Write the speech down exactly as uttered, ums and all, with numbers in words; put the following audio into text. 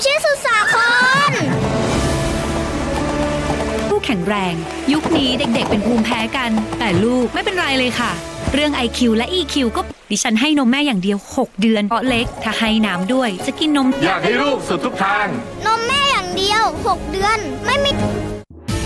ชื่อสุสาครผู้แข็งแรงยุคนี้เด็กๆเป็นภูมิแพ้กันแต่ลูกไม่เป็นไรเลยค่ะเรื่อง ไอ คิว และ อี คิว ก็ดิฉันให้นมแม่อย่างเดียวหกเดือนเพราะเล็กถ้าให้น้ำด้วยจะกินนมอยากให้ลูกสุดทุกทางนมแม่อย่างเดียวหกเดือนไม่มี